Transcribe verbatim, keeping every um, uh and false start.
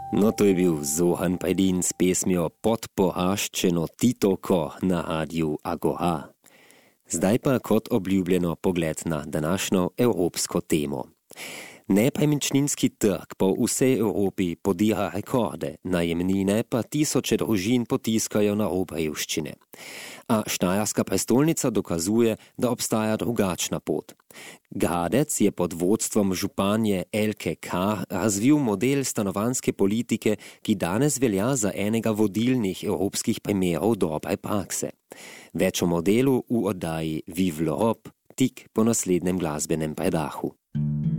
No to je bil Zohan Pajdin s pesmijo Podpohaščeno Titoko na radiju Agora. Zdaj pa kot obljubljeno pogled na današnjo evropsko temo. Nepremičninski trg po vsej Evropi podira rekorde, najemnine pa tisoče družin potiskajo na rob revščine. A štajerska prestolnica dokazuje, da obstaja drugačna pot. Gradec je pod vodstvom županje Elke Kar razvil model stanovanjske politike, ki danes velja za enega vodilnih evropskih primerov dobre prakse. Več o modelu v oddaji Vive l'Europe tik po naslednjem glasbenem predahu.